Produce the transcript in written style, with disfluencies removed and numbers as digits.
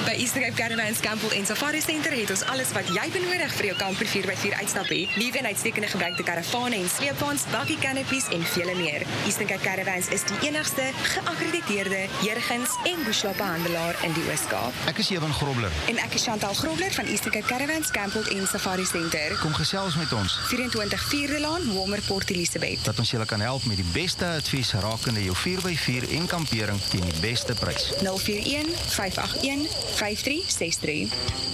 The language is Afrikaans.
By Eastern Cape Caravans Campbell en Safari Center het ons alles wat jy benodig vir jou kamper 4x4 uitstapie. Nuwe en uitstekende gebruikte karavane en sleepwaens, bakkie canopies en vele meer. Eastern Cape Caravans is die enigste geakkrediteerde jurgens en bushloopbehandelaar in die Oos-Kaap. Ek is Ewan Grobler. En ek is Chantal Grobler van Eastern Cape Caravans Campbell en Safari Center. Kom gesels met ons. 24 Vierde Laan, Walmer Port Elizabeth. Dat ons julle kan help met die beste advies rakende jou 4x4 en kampering teen die beste prys. 041 581 5363.